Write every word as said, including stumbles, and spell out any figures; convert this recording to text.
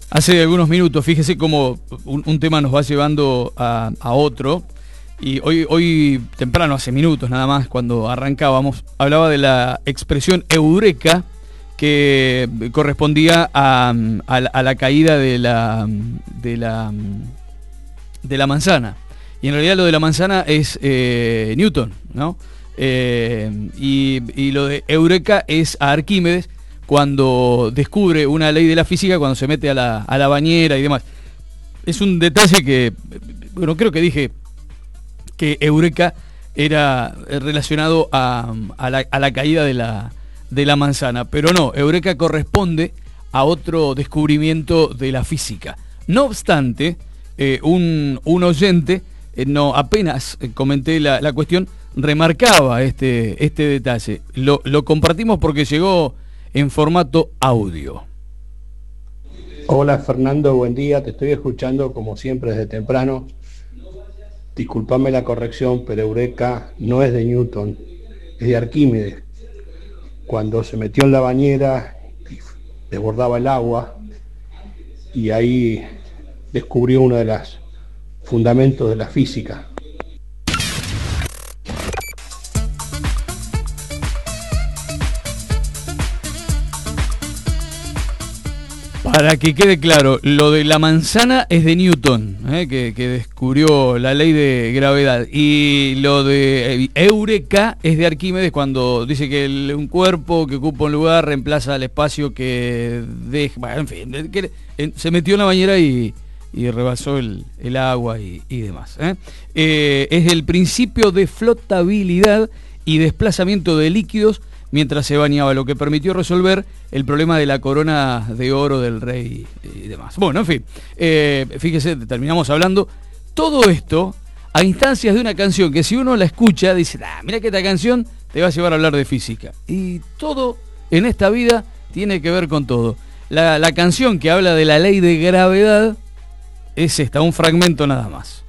Hace algunos minutos, fíjese cómo un, un tema nos va llevando a, a otro. Y hoy, hoy temprano, hace minutos nada más, cuando arrancábamos, hablaba de la expresión eureka, que correspondía a, a, la, a la caída de la, de la de la manzana. Y en realidad lo de la manzana es eh, Newton, ¿no? Eh, y, y lo de eureka es a Arquímedes, cuando descubre una ley de la física, cuando se mete a la, a la bañera y demás. Es un detalle que, bueno, creo que dije que eureka era relacionado a, a, la, a la caída de la, de la manzana, pero no, eureka corresponde a otro descubrimiento de la física. No obstante, eh, un, un oyente, eh, no apenas comenté la, la cuestión, remarcaba este, este detalle. Lo, lo compartimos porque llegó en formato audio. Hola Fernando, buen día, te estoy escuchando como siempre desde temprano. Disculpame la corrección, pero eureka no es de Newton, es de Arquímedes. Cuando se metió en la bañera y desbordaba el agua, y ahí descubrió uno de los fundamentos de la física. Para que quede claro, lo de la manzana es de Newton, ¿eh? que, que descubrió la ley de gravedad. Y lo de eureka es de Arquímedes, cuando dice que el, un cuerpo que ocupa un lugar reemplaza el espacio que deja. Bueno, en fin, que, en, se metió en la bañera y, y rebasó el, el agua y, y demás. ¿eh? Eh, es el principio de flotabilidad y desplazamiento de líquidos mientras se bañaba, lo que permitió resolver el problema de la corona de oro del rey y demás. Bueno, en fin, eh, fíjese, terminamos hablando todo esto a instancias de una canción que si uno la escucha dice, ah, mira que esta canción te va a llevar a hablar de física. Y todo en esta vida tiene que ver con todo. La, la canción que habla de la ley de gravedad es esta, un fragmento nada más.